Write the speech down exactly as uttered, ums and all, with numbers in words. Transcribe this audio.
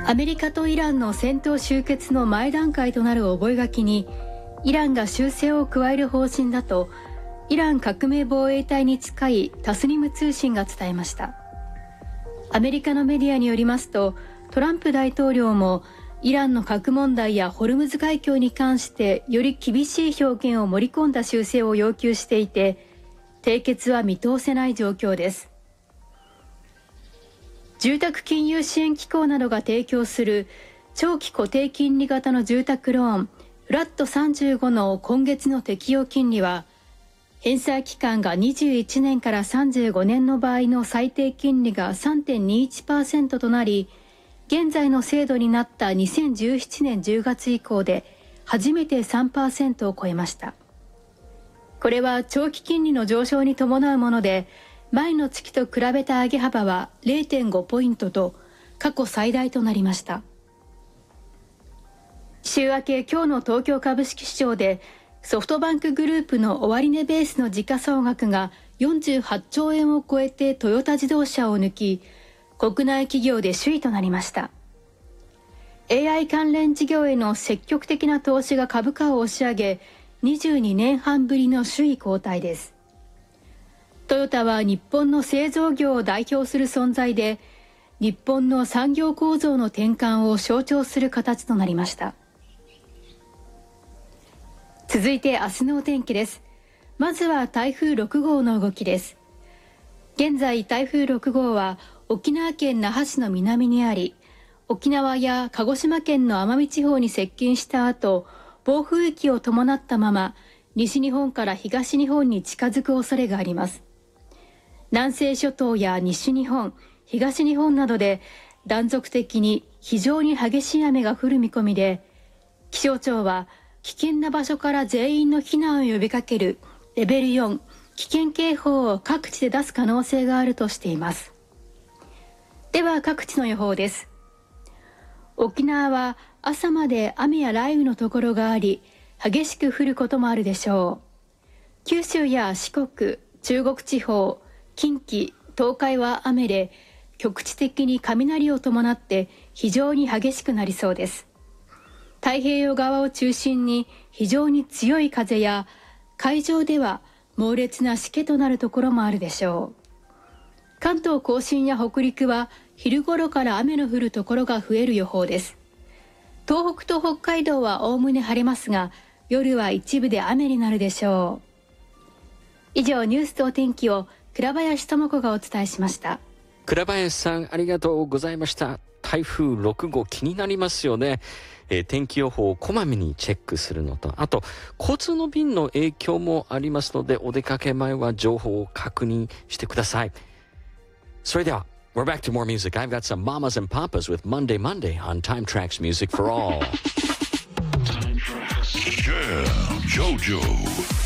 アメリカとイランの戦闘終結の前段階となる覚書にイランが修正を加える方針だとイラン革命防衛隊に近いタスニム通信が伝えました。アメリカのメディアによりますと、トランプ大統領もイランの核問題やホルムズ海峡に関してより厳しい表現を盛り込んだ修正を要求していて、締結は見通せない状況です。住宅金融支援機構などが提供する長期固定金利型の住宅ローンフラットさんじゅうごの今月の適用金利は、返済期間がにじゅういちねんからさんじゅうごねんの場合の最低金利が さんてんにいちパーセント となり、現在の制度になったにせんじゅうななねんじゅうがつ以降で初めて さんパーセント を超えました。これは長期金利の上昇に伴うもので、前の月と比べた上げ幅は れいてんご ポイントと過去最大となりました。週明け今日の東京株式市場でソフトバンクグループの終値ベースの時価総額がよんじゅうはちちょうえんを超えてトヨタ自動車を抜き、国内企業で首位となりました。 エーアイ 関連事業への積極的な投資が株価を押し上げ、にじゅうにねんはんぶりの首位交代です。トヨタは日本の製造業を代表する存在で、日本の産業構造の転換を象徴する形となりました。続いて明日のお天気です。まずは台風ろくごうの動きです。現在台風ろくごうは沖縄県那覇市の南にあり、沖縄や鹿児島県の奄美地方に接近した後、暴風域を伴ったまま西日本から東日本に近づく恐れがあります。南西諸島や西日本、東日本などで断続的に非常に激しい雨が降る見込みで、気象庁は危険な場所から全員の避難を呼びかけるレベルよん危険警報を各地で出す可能性があるとしています。では各地の予報です。沖縄は朝まで雨や雷雨のところがあり、激しく降ることもあるでしょう。九州や四国、中国地方、近畿、東海は雨で、局地的に雷を伴って非常に激しくなりそうです。太平洋側を中心に非常に強い風や、海上では猛烈なしけとなるところもあるでしょう。関東甲信や北陸は昼頃から雨の降るところが増える予報です。東北と北海道はおおむね晴れますが、夜は一部で雨になるでしょう。以上、ニュースとお天気を倉林智子がお伝えしました。 倉林さん、ありがとうございました。台風ろくごう気になりますよね。えー、天気予報をこまめにチェックするのと、あと交通の便の影響もありますので、お出かけ前は情報を確認してください。それでは We're back to more music. I've got some mamas and papas with Monday Monday on Time Tracks Music for All. Time Tracks. Yeah, JoJo.